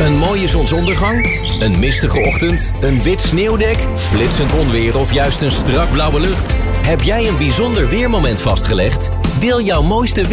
Een mooie zonsondergang? Een mistige ochtend? Een wit sneeuwdek? Flitsend onweer of juist een strak blauwe lucht? Heb jij een bijzonder weermoment vastgelegd? Deel jouw mooiste